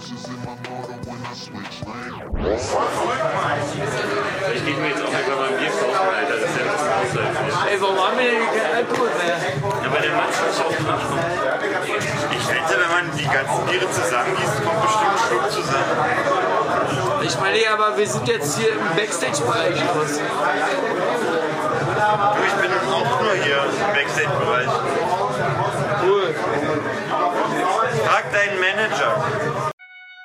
Ich gehe mir jetzt auch einfach mal ein Bier kaufen, Alter. Das ist ja ein bisschen außerhalb. Ey, warum haben wir denn kein Alkohol mehr? Ja, weil der Matsch ist auch dran. Ich wette, wenn man die ganzen Biere zusammengießt, kommt bestimmt ein Schluck zusammen. Ich meine, aber wir sind jetzt hier im Backstage-Bereich. Du, ich bin auch nur hier im Backstage-Bereich.